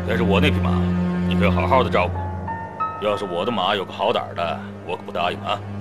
但是我那匹马，你可要好好的照顾。要是我的马有个好歹的，我可不答应啊。